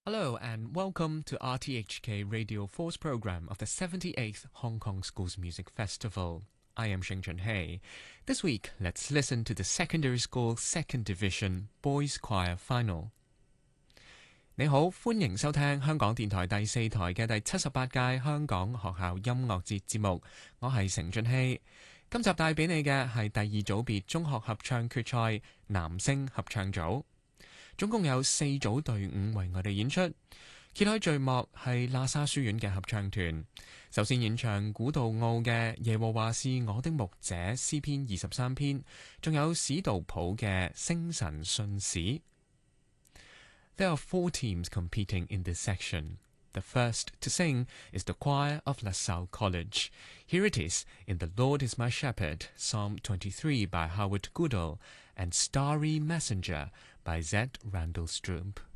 Hello and welcome to RTHK Radio 4's program of the 78th Hong Kong Schools Music Festival. I am Sheng Chunhei. This week, let's listen to the Secondary School Second Division Boys Choir Final. 你好，歡迎收聽香港電台第4台嘅第78屆香港學校音樂節節目，我係成俊熙。今集帶俾你嘅係第二組別中學合唱決賽男聲合唱組。總共有4組隊伍為我哋演出，揭開序幕係喇沙書院嘅合唱團，首先演唱古道奧嘅耶和華是我的牧者詩篇23篇，仲有史道普嘅星神信使。There are 4 teams competing in this section. The first to sing is the choir of LaSalle College. Here it is in The Lord is My Shepherd, Psalm 23 by Howard Goodall, and Starry Messenger by Zed Randall Stroop.